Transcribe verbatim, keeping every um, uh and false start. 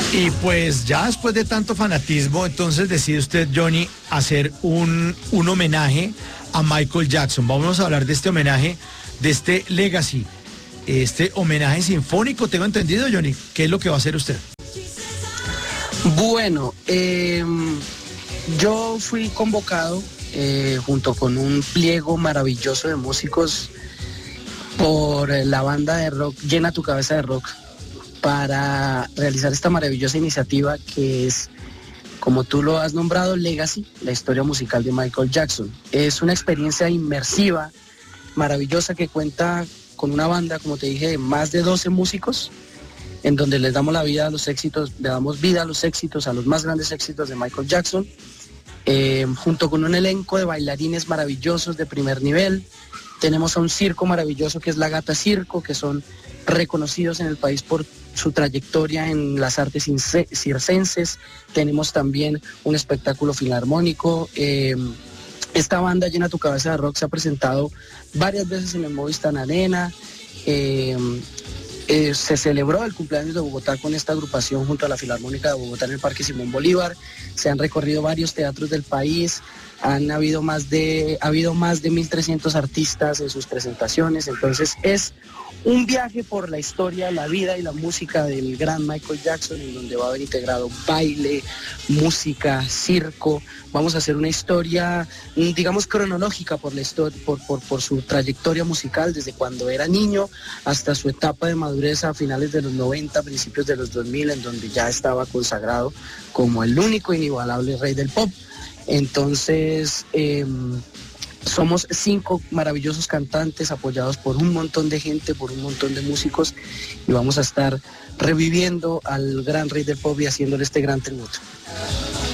Y pues ya después de tanto fanatismo, entonces decide usted, Johnny, hacer un, un homenaje a Michael Jackson. Vamos a hablar de este homenaje, de este Legacy, este homenaje sinfónico, tengo entendido, Johnny. ¿Qué es lo que va a hacer usted? Bueno, eh, yo fui convocado eh, junto con un pliego maravilloso de músicos por la banda de rock Llena tu cabeza de rock, para realizar esta maravillosa iniciativa que es, como tú lo has nombrado, Legacy, la historia musical de Michael Jackson. Es una experiencia inmersiva, maravillosa, que cuenta con una banda, como te dije, de más de doce músicos, en donde les damos la vida a los éxitos, le damos vida a los éxitos, a los más grandes éxitos de Michael Jackson, eh, junto con un elenco de bailarines maravillosos de primer nivel. Tenemos a un circo maravilloso que es La Gata Circo, que son reconocidos en el país por su trayectoria en las artes circenses. Tenemos también un espectáculo filarmónico. Eh, esta banda Llena tu cabeza de rock se ha presentado varias veces en el Movistar Arena. Eh, eh, se celebró el cumpleaños de Bogotá con esta agrupación junto a la Filarmónica de Bogotá en el Parque Simón Bolívar. Se han recorrido varios teatros del país. Han habido más de, ha habido más de mil trescientos artistas en sus presentaciones. Entonces es un viaje por la historia, la vida y la música del gran Michael Jackson, en donde va a haber integrado baile, música, circo. Vamos a hacer una historia, digamos, cronológica por la historia, por, por, por su trayectoria musical, desde cuando era niño hasta su etapa de madurez a finales de los noventa, principios de los dos mil, en donde ya estaba consagrado como el único inigualable rey del pop. Entonces, eh, somos cinco maravillosos cantantes apoyados por un montón de gente, por un montón de músicos, y vamos a estar reviviendo al gran rey del pop y haciéndole este gran tributo.